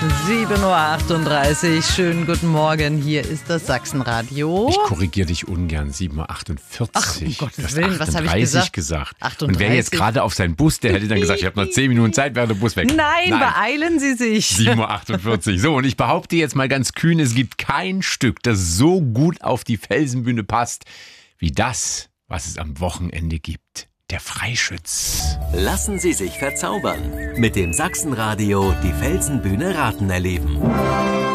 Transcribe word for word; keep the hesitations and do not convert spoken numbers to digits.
sieben Uhr achtunddreißig, schönen guten Morgen, hier ist das Sachsenradio. Ich korrigiere dich ungern, sieben Uhr achtundvierzig. Ach, um Gottes Willen, was habe ich gesagt? gesagt. achtunddreißig. Und wer jetzt gerade auf seinen Bus, der hätte dann gesagt, ich habe noch zehn Minuten Zeit, wäre der Bus weg. Nein, Nein, beeilen Sie sich. sieben Uhr achtundvierzig. So, und ich behaupte jetzt mal ganz kühn, es gibt kein Stück, das so gut auf die Felsenbühne passt, wie das, was es am Wochenende gibt. Der Freischütz. Lassen Sie sich verzaubern. Mit dem Sachsenradio die Felsenbühne Raten erleben.